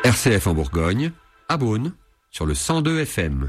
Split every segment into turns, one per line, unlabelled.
RCF en Bourgogne, à Beaune, sur le 102 FM.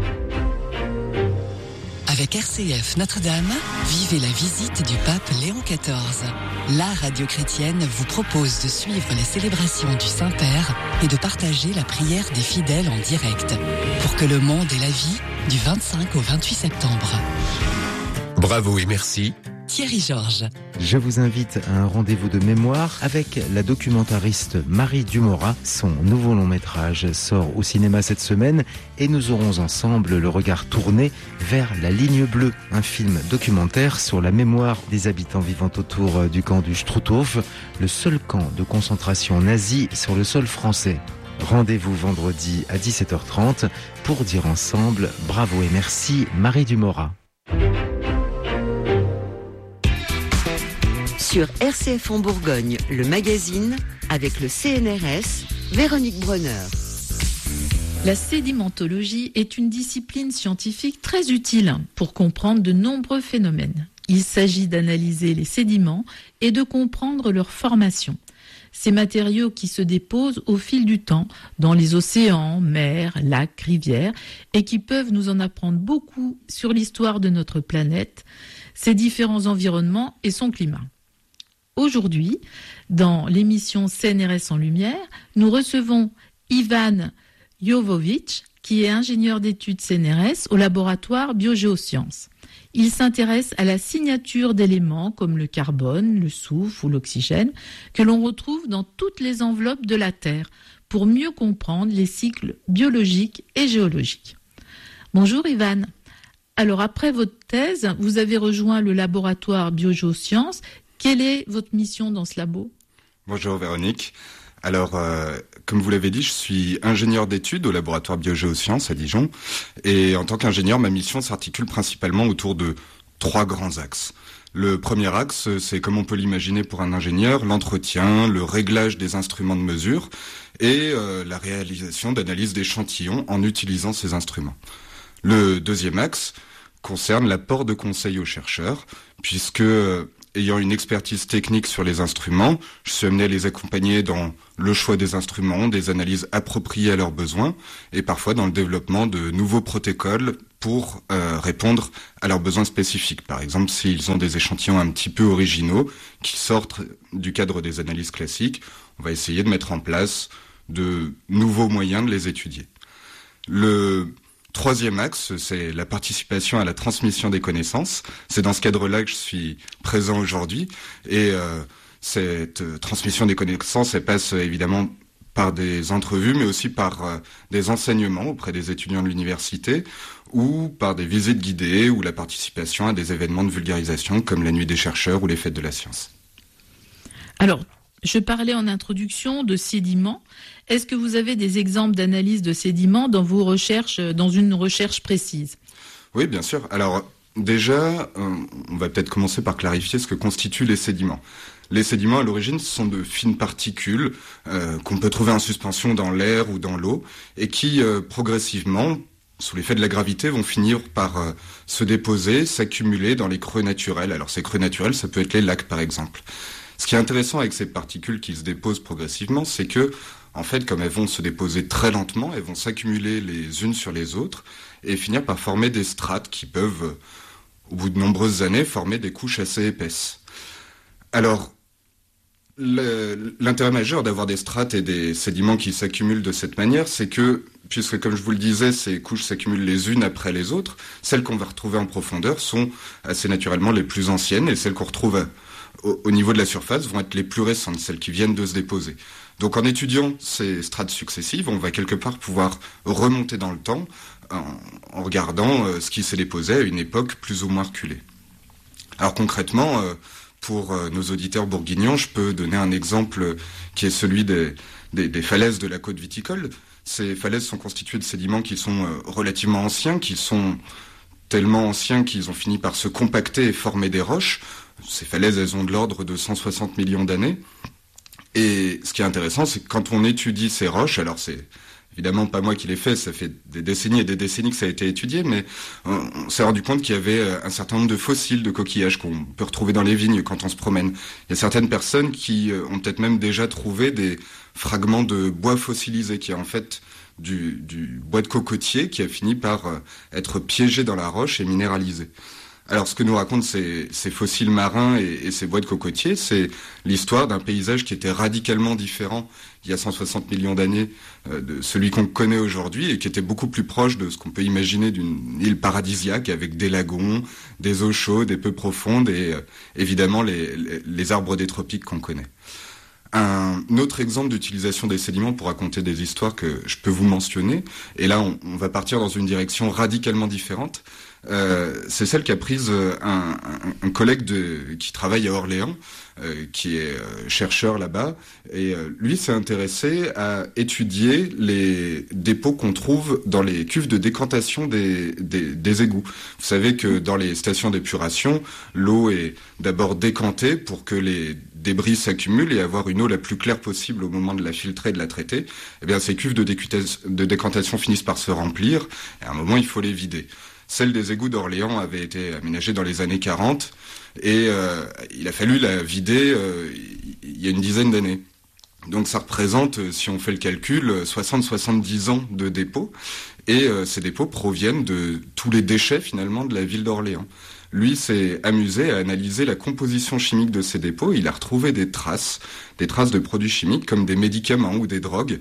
Avec RCF Notre-Dame, vivez la visite du pape Léon XIV. La radio chrétienne vous propose de suivre les célébrations du Saint-Père et de partager la prière des fidèles en direct pour que le monde ait la vie du 25 au 28 septembre.
Bravo et merci.
Thierry Georges.
Je vous invite à un rendez-vous de mémoire avec la documentariste Marie Dumorat. Son nouveau long métrage sort au cinéma cette semaine et nous aurons ensemble le regard tourné vers La Ligne Bleue, un film documentaire sur la mémoire des habitants vivant autour du camp du Struthof, le seul camp de concentration nazi sur le sol français. Rendez-vous vendredi à 17h30 pour dire ensemble bravo et merci Marie Dumorat.
Sur RCF en Bourgogne, le magazine, avec le CNRS, Véronique Bronner.
La sédimentologie est une discipline scientifique très utile pour comprendre de nombreux phénomènes. Il s'agit d'analyser les sédiments et de comprendre leur formation. Ces matériaux qui se déposent au fil du temps dans les océans, mers, lacs, rivières et qui peuvent nous en apprendre beaucoup sur l'histoire de notre planète, ses différents environnements et son climat. Aujourd'hui, dans l'émission CNRS en Lumière, nous recevons Ivan Jovovic, qui est ingénieur d'études CNRS au laboratoire Biogéosciences. Il s'intéresse à la signature d'éléments comme le carbone, le soufre ou l'oxygène que l'on retrouve dans toutes les enveloppes de la Terre pour mieux comprendre les cycles biologiques et géologiques. Bonjour Ivan. Alors après votre thèse, vous avez rejoint le laboratoire Biogéosciences. Quelle est votre mission dans ce labo ?
Bonjour Véronique. Alors, comme vous l'avez dit, je suis ingénieur d'études au laboratoire Biogéosciences à Dijon. Et en tant qu'ingénieur, ma mission s'articule principalement autour de 3 grands axes. Le premier axe, c'est comme on peut l'imaginer pour un ingénieur, l'entretien, le réglage des instruments de mesure et la réalisation d'analyses d'échantillons en utilisant ces instruments. Le deuxième axe concerne l'apport de conseils aux chercheurs, puisque ayant une expertise technique sur les instruments, je suis amené à les accompagner dans le choix des instruments, des analyses appropriées à leurs besoins et parfois dans le développement de nouveaux protocoles pour répondre à leurs besoins spécifiques. Par exemple, s'ils ont des échantillons un petit peu originaux qui sortent du cadre des analyses classiques, on va essayer de mettre en place de nouveaux moyens de les étudier. Le troisième axe, c'est la participation à la transmission des connaissances. C'est dans ce cadre-là que je suis présent aujourd'hui. Et cette transmission des connaissances, elle passe évidemment par des entrevues, mais aussi par des enseignements auprès des étudiants de l'université ou par des visites guidées ou la participation à des événements de vulgarisation comme la Nuit des chercheurs ou les Fêtes de la science.
Alors, je parlais en introduction de sédiments. Est-ce que vous avez des exemples d'analyse de sédiments dans vos recherches, dans une recherche précise ?
Oui, bien sûr. Alors, déjà, on va peut-être commencer par clarifier ce que constituent les sédiments. Les sédiments, à l'origine, ce sont de fines particules qu'on peut trouver en suspension dans l'air ou dans l'eau et qui, progressivement, sous l'effet de la gravité, vont finir par se déposer, s'accumuler dans les creux naturels. Alors, ces creux naturels, ça peut être les lacs, par exemple. Ce qui est intéressant avec ces particules qui se déposent progressivement, c'est que, en fait, comme elles vont se déposer très lentement, elles vont s'accumuler les unes sur les autres et finir par former des strates qui peuvent, au bout de nombreuses années, former des couches assez épaisses. Alors, l'intérêt majeur d'avoir des strates et des sédiments qui s'accumulent de cette manière, c'est que, puisque comme je vous le disais, ces couches s'accumulent les unes après les autres, celles qu'on va retrouver en profondeur sont assez naturellement les plus anciennes et celles qu'on retrouve au niveau de la surface vont être les plus récentes, celles qui viennent de se déposer. Donc en étudiant ces strates successives, on va quelque part pouvoir remonter dans le temps en regardant ce qui s'est déposé à une époque plus ou moins reculée. Alors concrètement, pour nos auditeurs bourguignons, je peux donner un exemple qui est celui des falaises de la côte viticole. Ces falaises sont constituées de sédiments qui sont relativement anciens, qui sont tellement anciens qu'ils ont fini par se compacter et former des roches. Ces falaises, elles ont de l'ordre de 160 millions d'années. Et ce qui est intéressant, c'est que quand on étudie ces roches, alors c'est évidemment pas moi qui l'ai fait, ça fait des décennies et des décennies que ça a été étudié, mais on s'est rendu compte qu'il y avait un certain nombre de fossiles de coquillages qu'on peut retrouver dans les vignes quand on se promène. Il y a certaines personnes qui ont peut-être même déjà trouvé des fragments de bois fossilisé, qui est en fait du bois de cocotier qui a fini par être piégé dans la roche et minéralisé. Alors, ce que nous racontent ces fossiles marins et ces bois de cocotier, c'est l'histoire d'un paysage qui était radicalement différent il y a 160 millions d'années de celui qu'on connaît aujourd'hui et qui était beaucoup plus proche de ce qu'on peut imaginer d'une île paradisiaque avec des lagons, des eaux chaudes et peu profondes et évidemment les arbres des tropiques qu'on connaît. Un autre exemple d'utilisation des sédiments pour raconter des histoires que je peux vous mentionner, et là on va partir dans une direction radicalement différente, c'est celle qu'a prise un collègue qui travaille à Orléans, qui est chercheur là-bas, et lui s'est intéressé à étudier les dépôts qu'on trouve dans les cuves de décantation des égouts. Vous savez que dans les stations d'épuration, l'eau est d'abord décantée pour que les débris s'accumulent et avoir une eau la plus claire possible au moment de la filtrer et de la traiter. Eh bien, ces cuves de décantation finissent par se remplir, et à un moment, il faut les vider. Celle des égouts d'Orléans avait été aménagée dans les années 40 et il a fallu la vider il y a une dizaine d'années. Donc ça représente, si on fait le calcul, 60-70 ans de dépôts. Et ces dépôts proviennent de tous les déchets finalement de la ville d'Orléans. Lui s'est amusé à analyser la composition chimique de ces dépôts. Il a retrouvé des traces de produits chimiques comme des médicaments ou des drogues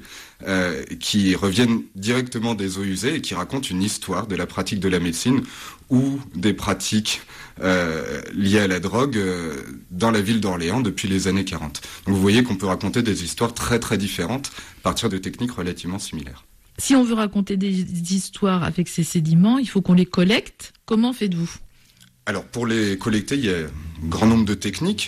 qui reviennent directement des eaux usées et qui racontent une histoire de la pratique de la médecine ou des pratiques liées à la drogue dans la ville d'Orléans depuis les années 40. Donc vous voyez qu'on peut raconter des histoires très très différentes à partir de techniques relativement similaires.
Si on veut raconter des histoires avec ces sédiments, il faut qu'on les collecte. Comment faites-vous ?
Alors pour les collecter, il y a un grand nombre de techniques.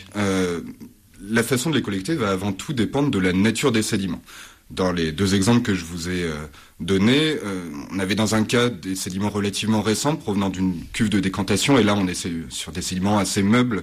La façon de les collecter va avant tout dépendre de la nature des sédiments. Dans les deux exemples que je vous ai donnés, on avait dans un cas des sédiments relativement récents provenant d'une cuve de décantation, et là on est sur des sédiments assez meubles,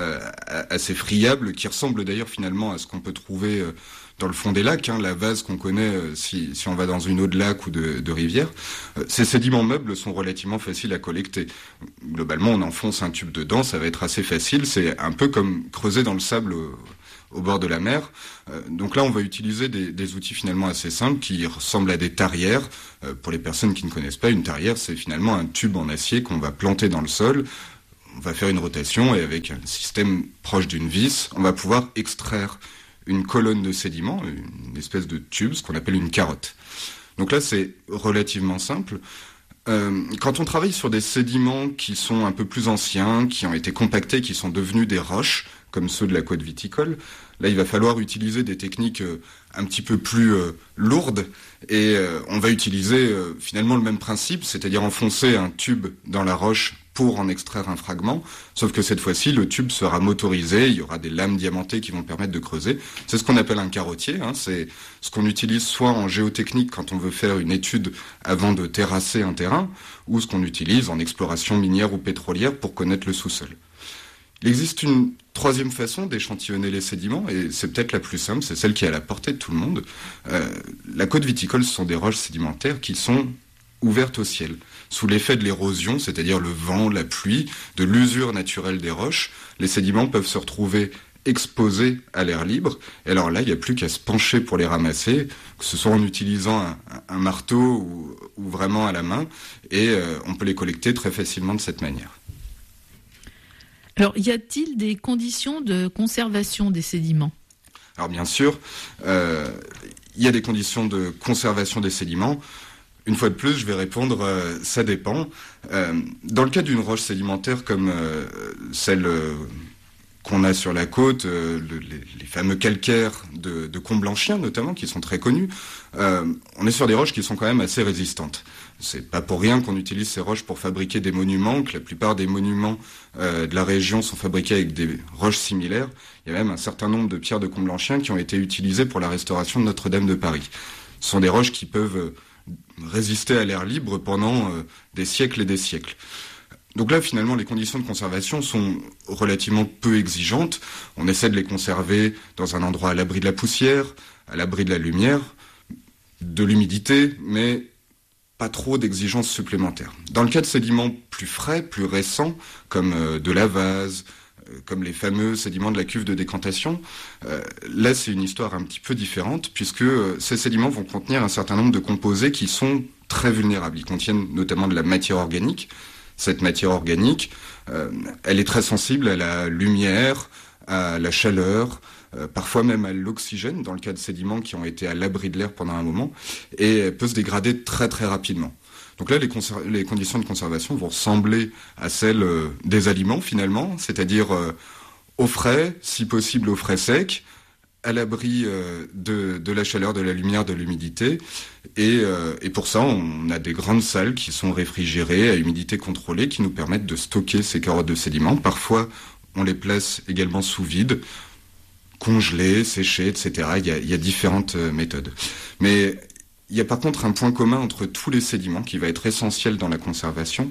assez friables, qui ressemblent d'ailleurs finalement à ce qu'on peut trouver dans le fond des lacs, la vase qu'on connaît si on va dans une eau de lac ou de rivière. Ces sédiments meubles sont relativement faciles à collecter. Globalement, on enfonce un tube dedans, ça va être assez facile. C'est un peu comme creuser dans le sable au bord de la mer. Donc là, on va utiliser des outils finalement assez simples qui ressemblent à des tarières. Pour les personnes qui ne connaissent pas, une tarière, c'est finalement un tube en acier qu'on va planter dans le sol. On va faire une rotation et avec un système proche d'une vis, on va pouvoir extraire une colonne de sédiments, une espèce de tube, ce qu'on appelle une carotte. Donc là, c'est relativement simple. Quand on travaille sur des sédiments qui sont un peu plus anciens, qui ont été compactés, qui sont devenus des roches, comme ceux de la côte viticole, là, il va falloir utiliser des techniques un petit peu plus lourdes, et on va utiliser finalement le même principe, c'est-à-dire enfoncer un tube dans la roche pour en extraire un fragment, sauf que cette fois-ci, le tube sera motorisé, il y aura des lames diamantées qui vont permettre de creuser. C'est ce qu'on appelle un carottier, c'est ce qu'on utilise soit en géotechnique quand on veut faire une étude avant de terrasser un terrain, ou ce qu'on utilise en exploration minière ou pétrolière pour connaître le sous-sol. Il existe une troisième façon d'échantillonner les sédiments, et c'est peut-être la plus simple, c'est celle qui est à la portée de tout le monde. La côte viticole, ce sont des roches sédimentaires qui sont ouvertes au ciel. Sous l'effet de l'érosion, c'est-à-dire le vent, la pluie, de l'usure naturelle des roches, les sédiments peuvent se retrouver exposés à l'air libre. Et alors là, il n'y a plus qu'à se pencher pour les ramasser, que ce soit en utilisant un marteau ou vraiment à la main, et on peut les collecter très facilement de cette manière.
Alors, y a-t-il des conditions de conservation des sédiments ?
Alors bien sûr, il y a des conditions de conservation des sédiments. Une fois de plus, je vais répondre, ça dépend. Dans le cas d'une roche sédimentaire comme celle qu'on a sur la côte, les fameux calcaires de Comblanchien notamment, qui sont très connus, on est sur des roches qui sont quand même assez résistantes. C'est pas pour rien qu'on utilise ces roches pour fabriquer des monuments, que la plupart des monuments de la région sont fabriqués avec des roches similaires. Il y a même un certain nombre de pierres de Comblanchien qui ont été utilisées pour la restauration de Notre-Dame de Paris. Ce sont des roches qui peuvent résister à l'air libre pendant des siècles et des siècles. Donc là, finalement, les conditions de conservation sont relativement peu exigeantes. On essaie de les conserver dans un endroit à l'abri de la poussière, à l'abri de la lumière. de l'humidité, mais pas trop d'exigences supplémentaires. Dans le cas de sédiments plus frais, plus récents, comme de la vase, comme les fameux sédiments de la cuve de décantation, là c'est une histoire un petit peu différente, puisque ces sédiments vont contenir un certain nombre de composés qui sont très vulnérables. Ils contiennent notamment de la matière organique. Cette matière organique, elle est très sensible à la lumière, à la chaleur, parfois même à l'oxygène, dans le cas de sédiments qui ont été à l'abri de l'air pendant un moment, et elle peut se dégrader très très rapidement. Donc là, les conditions de conservation vont ressembler à celles des aliments finalement, c'est-à-dire au frais, si possible au frais sec, à l'abri de la chaleur, de la lumière, de l'humidité. Et pour ça, on a des grandes salles qui sont réfrigérées à humidité contrôlée qui nous permettent de stocker ces carottes de sédiments. Parfois, on les place également sous vide, congelées, séchées, etc. Il y a différentes méthodes. Mais il y a par contre un point commun entre tous les sédiments qui va être essentiel dans la conservation.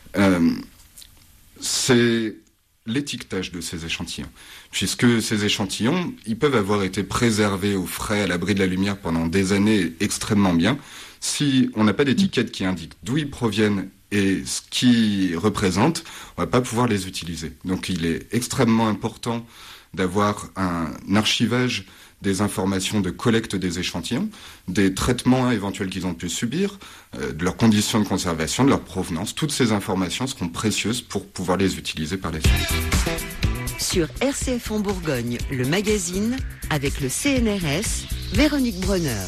C'est l'étiquetage de ces échantillons. Puisque ces échantillons, ils peuvent avoir été préservés au frais, à l'abri de la lumière pendant des années extrêmement bien. Si on n'a pas d'étiquette qui indique d'où ils proviennent et ce qu'ils représentent, on ne va pas pouvoir les utiliser. Donc il est extrêmement important d'avoir un archivage des informations de collecte des échantillons, des traitements éventuels qu'ils ont pu subir, de leurs conditions de conservation, de leur provenance. Toutes ces informations seront précieuses pour pouvoir les utiliser par la suite.
Sur RCF en Bourgogne, le magazine, avec le CNRS, Véronique Bronner.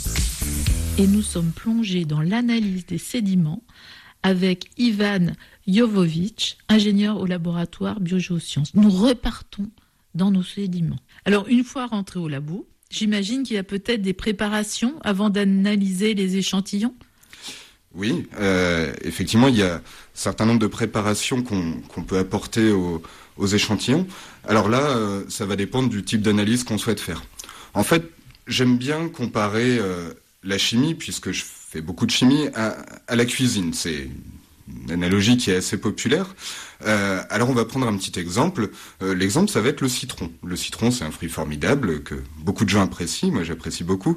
Et nous sommes plongés dans l'analyse des sédiments avec Ivan Jovovic, ingénieur au laboratoire Biogéosciences. Nous repartons dans nos sédiments. Alors, une fois rentré au labo, j'imagine qu'il y a peut-être des préparations avant d'analyser les échantillons ?
Oui, effectivement, il y a un certain nombre de préparations qu'on peut apporter aux échantillons. Alors là, ça va dépendre du type d'analyse qu'on souhaite faire. En fait, j'aime bien comparer la chimie, puisque je fais beaucoup de chimie, à la cuisine. C'est une analogie qui est assez populaire. Alors on va prendre un petit exemple. L'exemple, ça va être le citron. Le citron, c'est un fruit formidable que beaucoup de gens apprécient. Moi, j'apprécie beaucoup.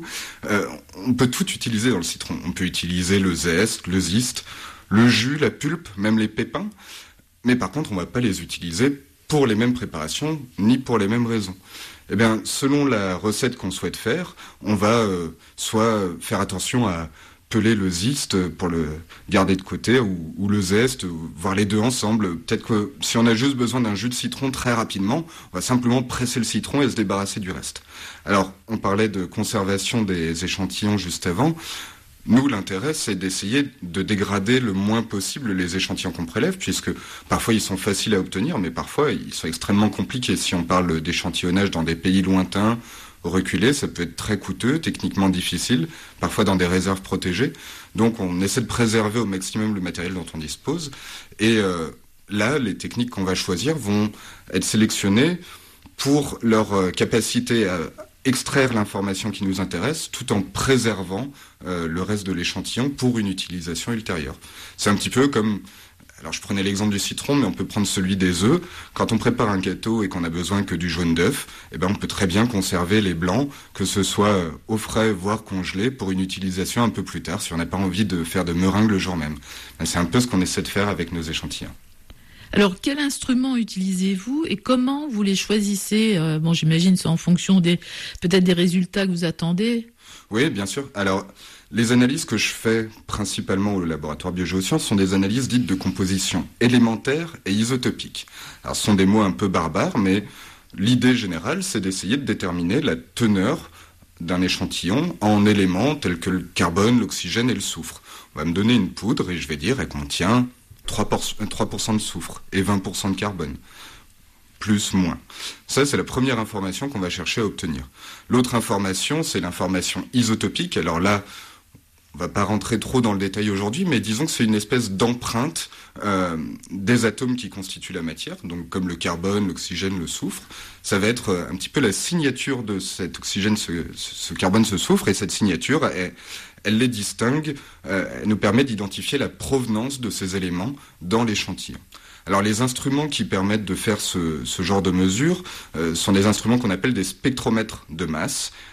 On peut tout utiliser dans le citron. On peut utiliser le zeste, le zeste, le jus, la pulpe, même les pépins. Mais par contre, on ne va pas les utiliser pour les mêmes préparations, ni pour les mêmes raisons. Eh bien, selon la recette qu'on souhaite faire, on va soit faire attention à peler le zeste pour le garder de côté, ou le zeste, voire les deux ensemble. Peut-être que si on a juste besoin d'un jus de citron très rapidement, on va simplement presser le citron et se débarrasser du reste. Alors, on parlait de conservation des échantillons juste avant. Nous, l'intérêt, c'est d'essayer de dégrader le moins possible les échantillons qu'on prélève, puisque parfois ils sont faciles à obtenir, mais parfois ils sont extrêmement compliqués. Si on parle d'échantillonnage dans des pays lointains, reculés, ça peut être très coûteux, techniquement difficile, parfois dans des réserves protégées. Donc on essaie de préserver au maximum le matériel dont on dispose. Et là, les techniques qu'on va choisir vont être sélectionnées pour leur capacité à extraire l'information qui nous intéresse tout en préservant le reste de l'échantillon pour une utilisation ultérieure. C'est un petit peu comme, alors je prenais l'exemple du citron, mais on peut prendre celui des œufs. Quand on prépare un gâteau et qu'on a besoin que du jaune d'œuf, eh ben on peut très bien conserver les blancs, que ce soit au frais, voire congelé, pour une utilisation un peu plus tard, si on n'a pas envie de faire de meringues le jour même. C'est un peu ce qu'on essaie de faire avec nos échantillons.
Alors, quel instrument utilisez-vous et comment vous les choisissez ? Bon, j'imagine c'est en fonction peut-être des résultats que vous attendez.
Oui, bien sûr. Alors, les analyses que je fais principalement au laboratoire Biogéosciences sont des analyses dites de composition élémentaire et isotopique. Alors, ce sont des mots un peu barbares, mais l'idée générale, c'est d'essayer de déterminer la teneur d'un échantillon en éléments tels que le carbone, l'oxygène et le soufre. On va me donner une poudre et je vais dire qu'elle contient 3% de soufre et 20% de carbone. Plus, moins. Ça, c'est la première information qu'on va chercher à obtenir. L'autre information, c'est l'information isotopique. Alors là, on va pas rentrer trop dans le détail aujourd'hui, mais disons que c'est une espèce d'empreinte des atomes qui constituent la matière, donc comme le carbone, l'oxygène, le soufre. Ça va être un petit peu la signature de cet oxygène, ce carbone, ce soufre, et cette signature, elle les distingue, elle nous permet d'identifier la provenance de ces éléments dans l'échantillon. Alors les instruments qui permettent de faire ce genre de mesure sont des instruments qu'on appelle des spectromètres de masse.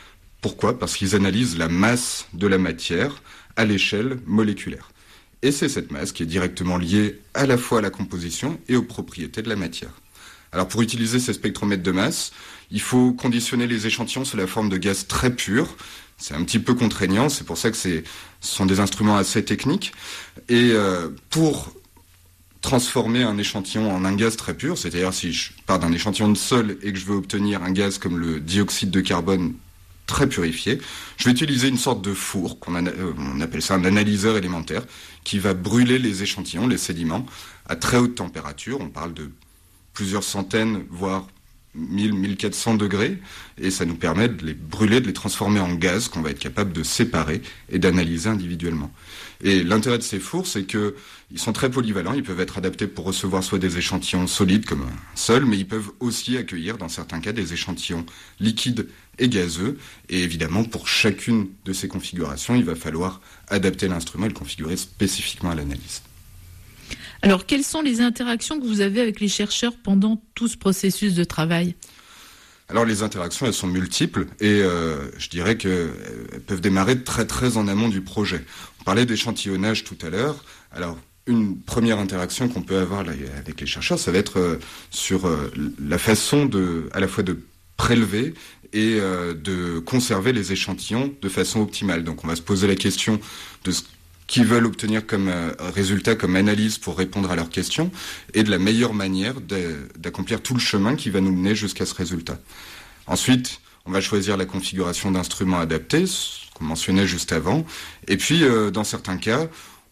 Pourquoi ? Parce qu'ils analysent la masse de la matière à l'échelle moléculaire. Et c'est cette masse qui est directement liée à la fois à la composition et aux propriétés de la matière. Alors pour utiliser ces spectromètres de masse, il faut conditionner les échantillons sous la forme de gaz très purs. C'est un petit peu contraignant, c'est pour ça que ce sont des instruments assez techniques. Et pour transformer un échantillon en un gaz très pur, c'est-à-dire si je pars d'un échantillon de sol et que je veux obtenir un gaz comme le dioxyde de carbone très purifié, je vais utiliser une sorte de four, on appelle ça un analyseur élémentaire, qui va brûler les échantillons, les sédiments, à très haute température. On parle de plusieurs centaines, voire 1400 degrés, et ça nous permet de les brûler, de les transformer en gaz qu'on va être capable de séparer et d'analyser individuellement. Et l'intérêt de ces fours, c'est qu'ils sont très polyvalents, ils peuvent être adaptés pour recevoir soit des échantillons solides comme un sol, mais ils peuvent aussi accueillir dans certains cas des échantillons liquides et gazeux, et évidemment pour chacune de ces configurations, il va falloir adapter l'instrument et le configurer spécifiquement à l'analyse.
Alors, quelles sont les interactions que vous avez avec les chercheurs pendant tout ce processus de travail ?
Alors, les interactions, elles sont multiples et je dirais qu'elles peuvent démarrer très très en amont du projet. On parlait d'échantillonnage tout à l'heure. Alors, une première interaction qu'on peut avoir là, avec les chercheurs, ça va être sur la façon à la fois de prélever et de conserver les échantillons de façon optimale. Donc, on va se poser la question de ce qu'ils veulent obtenir comme résultat, comme analyse pour répondre à leurs questions, et de la meilleure manière d'accomplir tout le chemin qui va nous mener jusqu'à ce résultat. Ensuite, on va choisir la configuration d'instruments adaptés, ce qu'on mentionnait juste avant, et puis dans certains cas,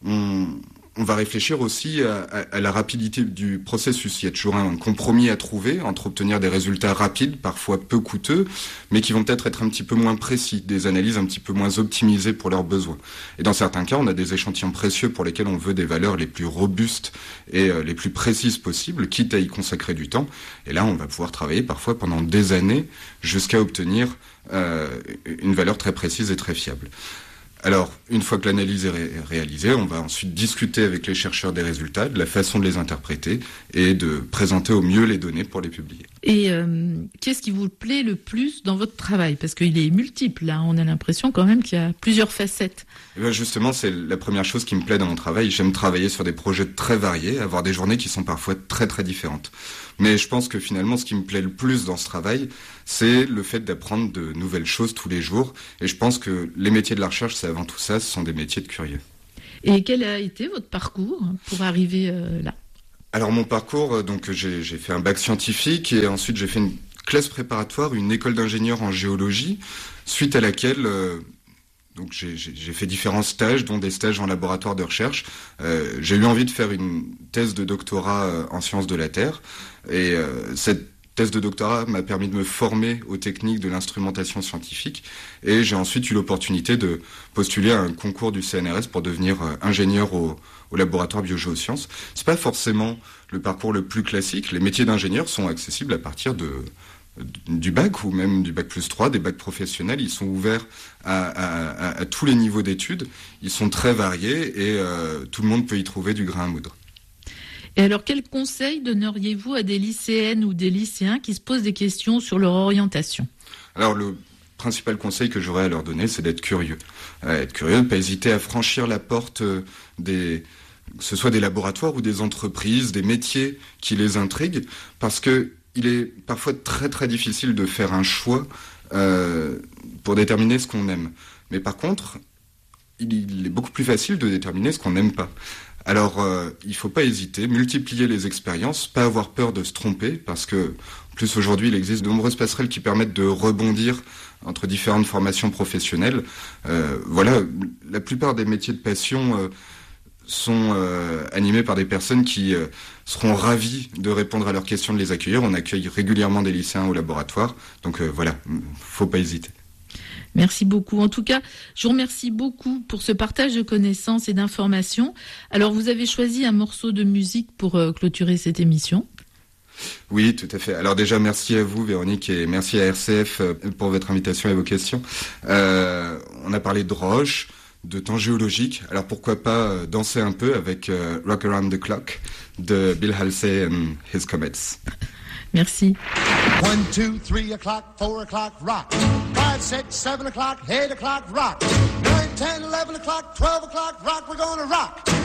on va réfléchir aussi à la rapidité du processus. Il y a toujours un compromis à trouver entre obtenir des résultats rapides, parfois peu coûteux, mais qui vont peut-être être un petit peu moins précis, des analyses un petit peu moins optimisées pour leurs besoins. Et dans certains cas, on a des échantillons précieux pour lesquels on veut des valeurs les plus robustes et les plus précises possibles, quitte à y consacrer du temps. Et là, on va pouvoir travailler parfois pendant des années jusqu'à obtenir une valeur très précise et très fiable. Alors, une fois que l'analyse est réalisée, on va ensuite discuter avec les chercheurs des résultats, de la façon de les interpréter et de présenter au mieux les données pour les publier.
Et qu'est-ce qui vous plaît le plus dans votre travail ? Parce qu'il est multiple, là. On a l'impression quand même qu'il y a plusieurs facettes.
Et bien justement, c'est la première chose qui me plaît dans mon travail. J'aime travailler sur des projets très variés, avoir des journées qui sont parfois très très différentes. Mais je pense que finalement, ce qui me plaît le plus dans ce travail, c'est le fait d'apprendre de nouvelles choses tous les jours. Et je pense que les métiers de la recherche, c'est avant tout ça, ce sont des métiers de curieux.
Et quel a été votre parcours pour arriver là ?
Alors mon parcours, donc j'ai fait un bac scientifique et ensuite j'ai fait une classe préparatoire, une école d'ingénieur en géologie, suite à laquelle donc j'ai fait différents stages, dont des stages en laboratoire de recherche. J'ai eu envie de faire une thèse de doctorat en sciences de la Terre et cette thèse de doctorat m'a permis de me former aux techniques de l'instrumentation scientifique et j'ai ensuite eu l'opportunité de postuler à un concours du CNRS pour devenir ingénieur au laboratoire biogéosciences. C'est pas forcément le parcours le plus classique. Les métiers d'ingénieur sont accessibles à partir du bac ou même du bac plus 3, des bacs professionnels. Ils sont ouverts à tous les niveaux d'études. Ils sont très variés et tout le monde peut y trouver du grain à moudre.
Et alors, quel conseil donneriez-vous à des lycéennes ou des lycéens qui se posent des questions sur leur orientation ?
Alors, le principal conseil que j'aurais à leur donner, c'est d'être curieux. Être curieux, ne pas hésiter à franchir la porte que ce soit des laboratoires ou des entreprises, des métiers qui les intriguent, parce que il est parfois très très difficile de faire un choix pour déterminer ce qu'on aime. Mais par contre, il est beaucoup plus facile de déterminer ce qu'on n'aime pas. Alors, il ne faut pas hésiter, multiplier les expériences, pas avoir peur de se tromper, parce que, en plus aujourd'hui, il existe de nombreuses passerelles qui permettent de rebondir entre différentes formations professionnelles. Voilà, la plupart des métiers de passion sont animés par des personnes qui seront ravies de répondre à leurs questions, de les accueillir. On accueille régulièrement des lycéens au laboratoire, donc voilà, faut pas hésiter.
Merci beaucoup. En tout cas, je vous remercie beaucoup pour ce partage de connaissances et d'informations. Alors, vous avez choisi un morceau de musique pour clôturer cette émission.
Oui, tout à fait. Alors déjà, merci à vous, Véronique, et merci à RCF pour votre invitation et vos questions. On a parlé de roches, de temps géologique. Alors pourquoi pas danser un peu avec Rock Around the Clock de Bill Halsey and His Comets.
Merci.
1, 2, 3 o'clock, 4 o'clock, rock. 5, 6, 7 o'clock, 8 o'clock, rock. 9, 10, 11 o'clock, 12 o'clock, rock, we're gonna rock.